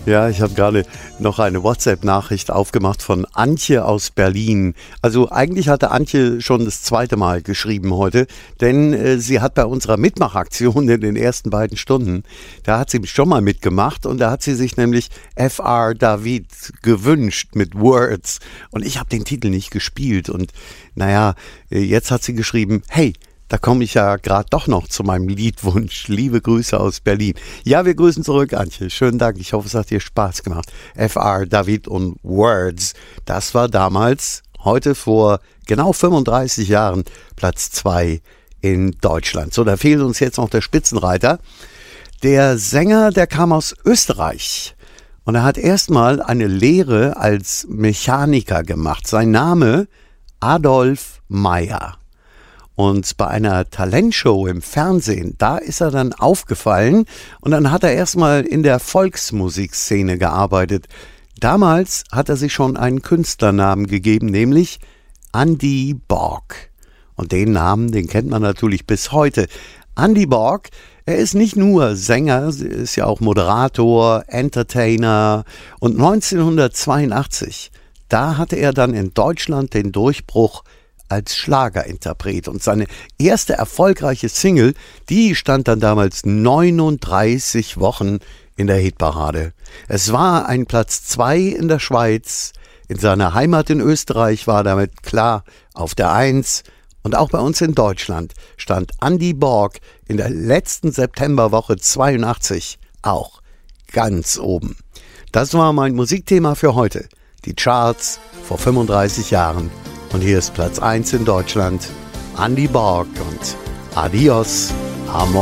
Ja, ich habe gerade noch eine WhatsApp-Nachricht aufgemacht von Antje aus Berlin. Also eigentlich hatte Antje schon das zweite Mal geschrieben heute, denn sie hat bei unserer Mitmachaktion in den ersten beiden Stunden, da hat sie schon mal mitgemacht und da hat sie sich nämlich F.R. David gewünscht mit Words und ich habe den Titel nicht gespielt und naja, jetzt hat sie geschrieben, hey, da komme ich ja gerade doch noch zu meinem Liedwunsch. Liebe Grüße aus Berlin. Ja, wir grüßen zurück, Antje. Schönen Dank. Ich hoffe, es hat dir Spaß gemacht. F.R. David und Words. Das war damals, heute vor genau 35 Jahren, Platz 2 in Deutschland. So, da fehlt uns jetzt noch der Spitzenreiter. Der Sänger, der kam aus Österreich. Und er hat erstmal eine Lehre als Mechaniker gemacht. Sein Name Adolf Meyer. Und bei einer Talentshow im Fernsehen, da ist er dann aufgefallen und dann hat er erstmal in der Volksmusikszene gearbeitet. Damals hat er sich schon einen Künstlernamen gegeben, nämlich Andy Borg. Und den Namen, den kennt man natürlich bis heute. Andy Borg, er ist nicht nur Sänger, ist ja auch Moderator, Entertainer. Und 1982, da hatte er dann in Deutschland den Durchbruch als Schlagerinterpret. Und seine erste erfolgreiche Single, die stand dann damals 39 Wochen in der Hitparade. Es war ein Platz 2 in der Schweiz. In seiner Heimat in Österreich war damit klar auf der 1. Und auch bei uns in Deutschland stand Andy Borg in der letzten Septemberwoche 82 auch ganz oben. Das war mein Musikthema für heute. Die Charts vor 35 Jahren. Und hier ist Platz 1 in Deutschland, Andy Borg und Adios, Amor.